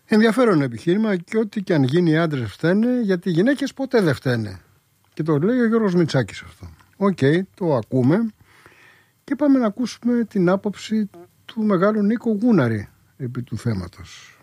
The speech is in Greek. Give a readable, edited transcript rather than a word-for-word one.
Ενδιαφέρον επιχείρημα και ό,τι και αν γίνει οι άντρες φταίνε, γιατί οι γυναίκες ποτέ δεν φταίνε. Και το λέει ο Γιώργος Μητσάκης αυτό. Οκ, το ακούμε και πάμε να ακούσουμε την άποψη του μεγάλου Νίκο Γούναρη επί του θέματος.